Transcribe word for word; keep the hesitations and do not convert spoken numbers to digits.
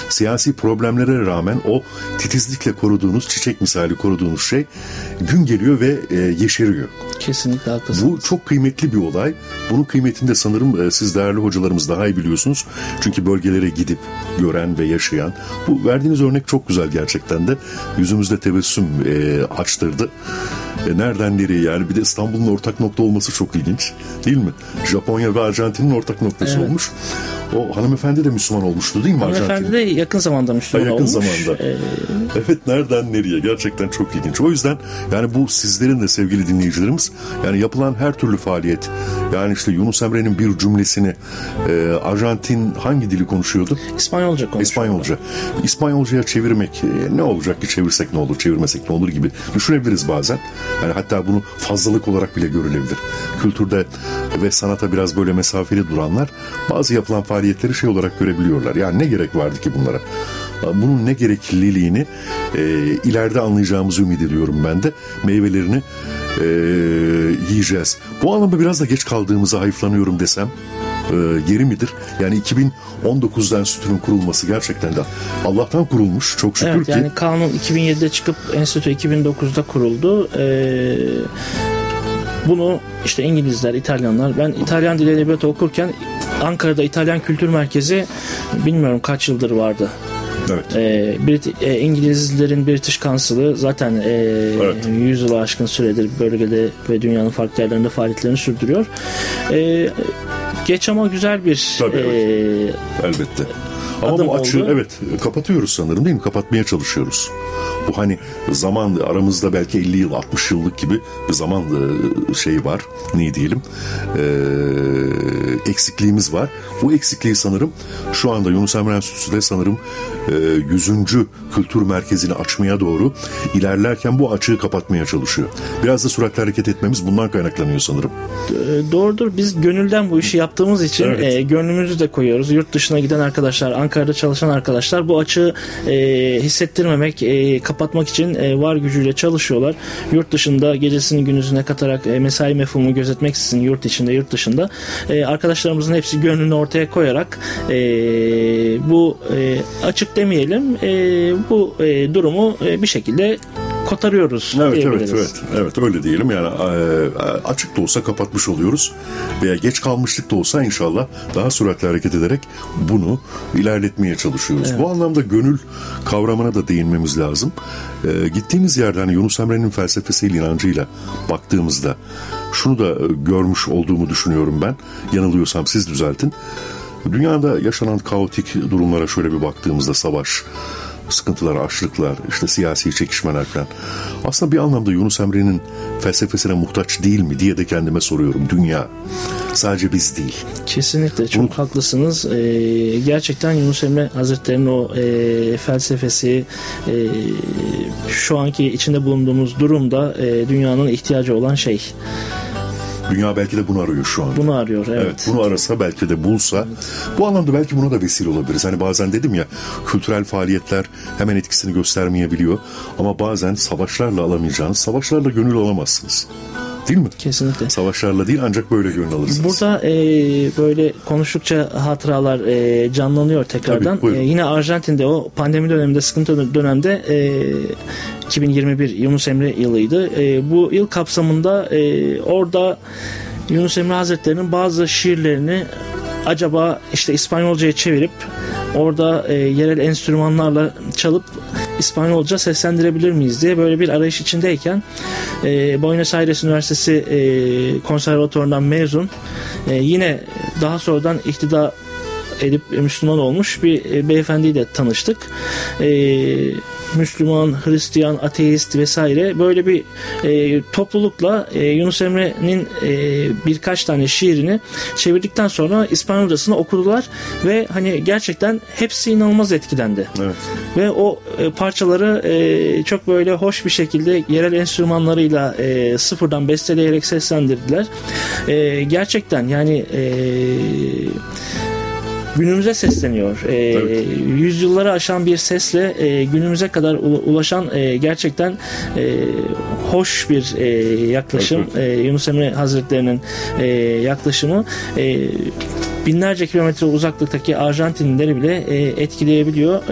Siyasi problemlere rağmen o titizlikle koruduğunuz, çiçek misali koruduğunuz şey gün geliyor ve e, yeşeriyor. Kesinlikle haklısınız. Bu çok kıymetli bir olay. Bunun kıymetini de sanırım e, siz değerli hocalarımız daha iyi biliyorsunuz. Çünkü bölgelere gidip gören ve yaşayan. Bu verdiğiniz örnek çok güzel gerçekten de. Yüzümüzde tebessüm e, açtırdı. E, nereden nereye yani, bir de İstanbul'un ortak nokta olması çok ilginç değil mi? Japonya ve Arjantin'in ortak noktası evet. olmuş. O hanımefendi de Müslüman olmuştu değil mi Arjantin? Hanımefendi de yakın zamanda Müslüman ha, yakın olmuş. Yakın zamanda. Ee... Evet, nereden nereye, gerçekten çok ilginç. O yüzden yani bu sizlerin de sevgili dinleyicilerimiz, yani yapılan her türlü faaliyet, yani işte Yunus Emre'nin bir cümlesini e, Arjantin hangi dili konuşuyordu? İspanyolca konuşuyordu. İspanyolca. İspanyolcaya çevirmek e, ne olacak ki, çevirsek ne olur, çevirmesek ne olur gibi düşünebiliriz bazen. Yani hatta bunu fazlalık olarak bile görülebilir. Kültürde ve sanata biraz böyle mesafeli duranlar bazı yapılan faaliyetleri şey olarak görebiliyorlar. Yani ne gerek vardı ki bunlara? Bunun ne gerekliliğini e, ileride anlayacağımızı ümit ediyorum ben de. Meyvelerini e, yiyeceğiz. Bu anlamda biraz da geç kaldığımızı hayıflanıyorum desem e, yeri midir? Yani iki bin on dokuzda enstitünün kurulması gerçekten de Allah'tan kurulmuş. Çok şükür evet, ki. Yani kanun iki bin yedide çıkıp enstitü iki bin dokuzda kuruldu. Eee Bunu işte İngilizler, İtalyanlar, ben İtalyan dili edebiyatı okurken Ankara'da İtalyan Kültür Merkezi bilmiyorum kaç yıldır vardı. Evet. Ee, Brit- e, İngilizlerin British Council'ı zaten e, evet. yüz yılı aşkın süredir bölgede ve dünyanın farklı yerlerinde faaliyetlerini sürdürüyor. E, geç ama güzel bir Tabii, e, evet. Elbette. Ama bu açığı oldu. Evet kapatıyoruz sanırım, değil mi? Kapatmaya çalışıyoruz. Bu hani zaman aramızda belki elli yıl altmış yıllık gibi bir zaman şeyi var. Ne diyelim? Ee, eksikliğimiz var. Bu eksikliği sanırım şu anda Yunus Emre Enstitüsü'de sanırım yüzüncü kültür merkezini açmaya doğru ilerlerken bu açığı kapatmaya çalışıyor. Biraz da süratli hareket etmemiz bundan kaynaklanıyor sanırım. Doğrudur. Biz gönülden bu işi yaptığımız için evet. e, gönlümüzü de koyuyoruz. Yurt dışına giden arkadaşlar, Ankara'da çalışan arkadaşlar bu açığı e, hissettirmemek, e, kapatmak için e, var gücüyle çalışıyorlar. Yurt dışında gecesini gündüzüne katarak e, mesai mefhumu gözetmeksizin yurt içinde, yurt dışında e, arkadaşlarımızın hepsi gönlünü ortaya koyarak e, bu e, açık demeyelim e, bu e, durumu e, bir şekilde kotarıyoruz. Evet evet evet evet öyle diyelim yani e, açık da olsa kapatmış oluyoruz veya geç kalmışlık da olsa inşallah daha süratli hareket ederek bunu ilerletmeye çalışıyoruz. Evet. Bu anlamda gönül kavramına da değinmemiz lazım. E, gittiğimiz yerde hani Yunus Emre'nin felsefesiyle, inancıyla baktığımızda şunu da görmüş olduğumu düşünüyorum ben. Yanılıyorsam siz düzeltin. Dünyada yaşanan kaotik durumlara şöyle bir baktığımızda, savaş, sıkıntılar, açlıklar, işte siyasi çekişmeler falan. Aslında bir anlamda Yunus Emre'nin felsefesine muhtaç değil mi diye de kendime soruyorum. Dünya. Sadece biz değil. Kesinlikle çok Bunu... haklısınız. Ee, gerçekten Yunus Emre Hazretleri'nin o e, felsefesi e, şu anki içinde bulunduğumuz durumda e, dünyanın ihtiyacı olan şey. Dünya belki de bunu arıyor şu anda. Bunu arıyor, evet. Evet, bunu arasa, belki de bulsa. Evet. Bu anlamda belki buna da vesile olabiliriz. Hani bazen dedim ya, kültürel faaliyetler hemen etkisini göstermeyebiliyor. Ama bazen savaşlarla alamayacağınız, savaşlarla gönül alamazsınız. Değil mi? Kesinlikle. Savaşlarla değil, ancak böyle gönül alırsınız. Burada e, böyle konuştukça hatıralar e, canlanıyor tekrardan. Tabii, e, yine Arjantin'de o pandemi döneminde, sıkıntı dönemde e, iki bin yirmi bir Yunus Emre yılıydı. E, bu yıl kapsamında e, orada Yunus Emre Hazretleri'nin bazı şiirlerini acaba işte İspanyolca'ya çevirip orada e, yerel enstrümanlarla çalıp İspanyolca seslendirebilir miyiz diye böyle bir arayış içindeyken e, Buenos Aires Üniversitesi e, konservatuvarından mezun e, yine daha sonradan ihtida edip Müslüman olmuş bir e, beyefendiyle tanıştık. E, Müslüman, Hristiyan, ateist vesaire böyle bir e, toplulukla e, Yunus Emre'nin e, birkaç tane şiirini çevirdikten sonra İspanyolcasını okudular ve hani gerçekten hepsi inanılmaz etkilendi. Evet. Ve o e, parçaları e, çok böyle hoş bir şekilde yerel enstrümanlarıyla e, sıfırdan besteleyerek seslendirdiler. E, gerçekten yani e, günümüze sesleniyor. Ee, evet. Yüzyılları aşan bir sesle e, günümüze kadar ulaşan e, gerçekten e, hoş bir e, yaklaşım. Evet, evet. E, Yunus Emre Hazretleri'nin e, yaklaşımı e, binlerce kilometre uzaklıktaki Arjantinlileri bile e, etkileyebiliyor.